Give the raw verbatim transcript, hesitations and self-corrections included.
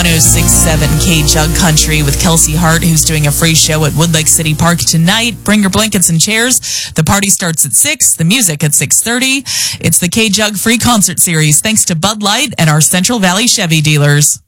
oh six point seven K-Jug Country with Kelsey Hart, who's doing a free show at Woodlake City Park tonight. Bring your blankets and chairs. The party starts at six, the music at six thirty. It's the K-Jug Free Concert Series, thanks to Bud Light and our Central Valley Chevy dealers.